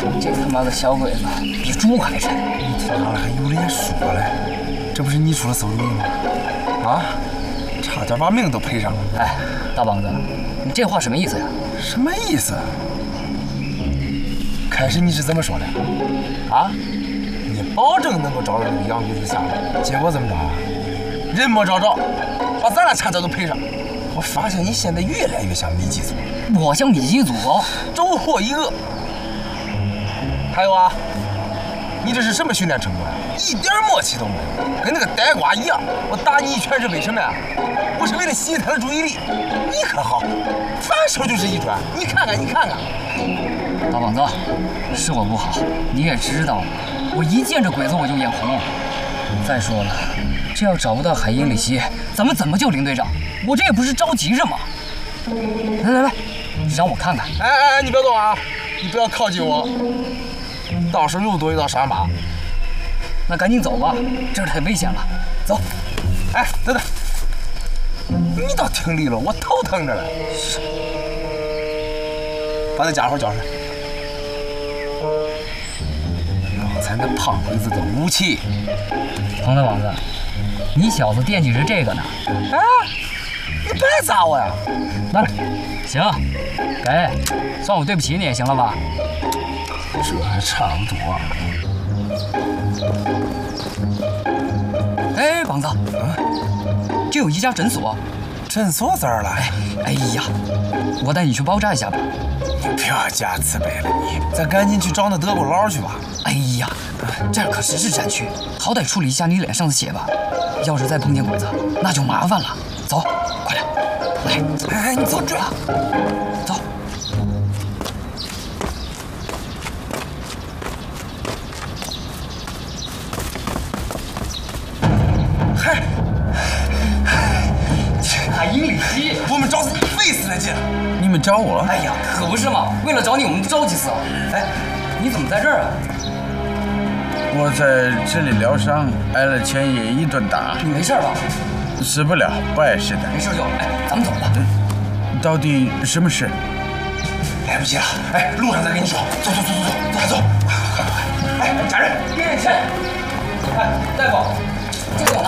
这他妈的小鬼子比猪还沉！ 他妈的还有脸说嘞？这不是你出了馊主意吗？啊，差点把命都赔上了。 哎，大膀子，你这话什么意思呀？ 什么意思？开始你是怎么说的？啊？你保证能够找到这个洋鬼子下落，结果怎么着？人没找着，把咱俩差点都赔上。我发现你现在越来越像米吉族。 我像米吉族， 收获一个。还有啊，你这是什么训练成果呀？一点默契都没有，跟那个呆瓜一样。我打你一拳是为什么呀？不是为了吸引他的注意力。你可好，反手就是一转。你看看，你看看。 大膀子，是我不好，你也知道，我一见这鬼子我就眼红。再说了，这要找不到海因里希，咱们怎么救林队长？我这也不是着急着吗？来来来，让我看看。 哎，你别动啊！你不要靠近我，到时候又多一道伤疤。 那赶紧走吧，这儿太危险了。走。 哎，等等，你倒听利落，我头疼着呢。把那家伙叫上。刚才那胖鬼子的武器。 彭大膀子，你小子惦记着这个呢？ 啊！你别砸我呀！ 来，行，给，算我对不起你也行了吧？ 这还差不多。 哎，膀子，这有一家诊所。 诊所在哪儿了？ 哎呀，我带你去包扎一下吧。 你不要假慈悲了你，咱赶紧去找那德国佬去吧。 哎呀，这儿可实是战区，好歹处理一下你脸上的血吧。要是再碰见鬼子，那就麻烦了。走，快点，来，哎，你走着啊，走。 嗨， 海因里希， 我们找死费死了劲。你们找我？ 哎呀，可不是嘛！为了找你，我们都着急死了。哎，你怎么在这儿啊？ 我在这里疗伤，挨了前夜一顿打。 你没事吧？ 死不了，不碍事的。 没事就哎，咱们走吧。 到底什么事？ 来不及了，哎，路上再跟你说。走走走走走，快走！哎，家人， 别人钱。哎，大夫，这个。